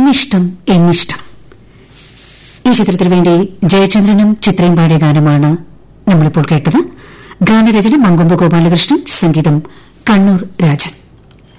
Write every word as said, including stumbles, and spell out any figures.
എന്നിഷ്ടം എന്നിഷ്ടം ഈ ചിത്രത്തിനു വേണ്ടി ജയചന്ദ്രനും ചിത്രയും പാടിയ ഗാനമാണ് നമ്മളിപ്പോൾ കേട്ടത്. ഗാനരചന മങ്കൊമ്പ് ഗോപാലകൃഷ്ണൻ, സംഗീതം കണ്ണൂർ രാജൻ.